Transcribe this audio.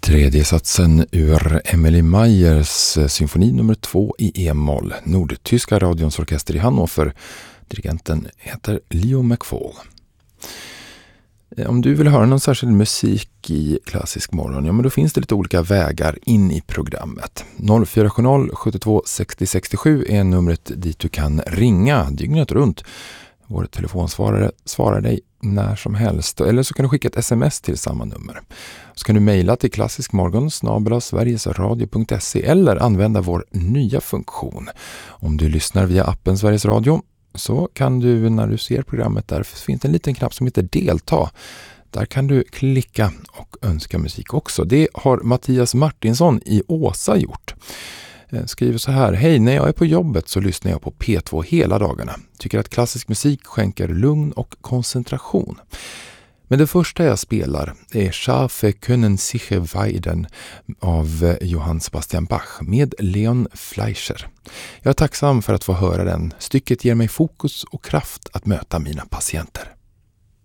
Tredje satsen ur Emily Meyers symfoni nummer 2 i E-moll, Nordtyska radions orkester i Hannover. Dirigenten heter Leo McFall. Om du vill höra någon särskild musik i klassisk morgon, ja men då finns det lite olika vägar in i programmet. 0470 72 60 67 är numret dit du kan ringa dygnet runt. Vår telefonsvarare svarar dig när som helst. Eller så kan du skicka ett sms till samma nummer. Så kan du mejla till klassiskmorgon@sverigesradio.se eller använda vår nya funktion. Om du lyssnar via appen Sveriges Radio så kan du, när du ser programmet, där finns en liten knapp som heter delta. Där kan du klicka och önska musik också. Det har Mattias Martinsson i Åsa gjort. Skriver så här: hej, när jag är på jobbet så lyssnar jag på P2 hela dagarna. Tycker att klassisk musik skänker lugn och koncentration. Men det första jag spelar är Schafe können sich weiden av Johann Sebastian Bach med Leon Fleischer. Jag är tacksam för att få höra den. Stycket ger mig fokus och kraft att möta mina patienter.